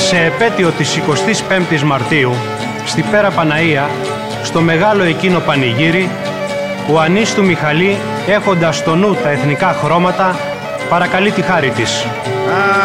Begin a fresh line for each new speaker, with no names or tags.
Σε επέτειο της 25ης Μαρτίου, στη Πέρα Παναΐα, στο μεγάλο εκείνο πανηγύρι, ο Ανής του Μιχαλή, έχοντας στο νου τα εθνικά χρώματα, παρακαλεί τη χάρη της.